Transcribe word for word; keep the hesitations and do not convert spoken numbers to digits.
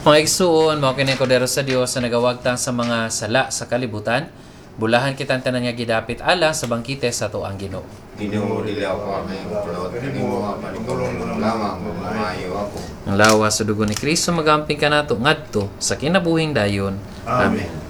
Mga igsuon, mao kini kodero sa Dios sa nagawagtang sa mga sala sa kalibutan. Bulahan kitang tanan nga gidapit ala sa bangkite sa tuang Ginoo. Ginoo dili ako may kulot ni mo panitulong lamang maayo ako. Ang lawas sa dugo ni Kristo magamping kanato ngadto sa kinabuhing dayon. Amen.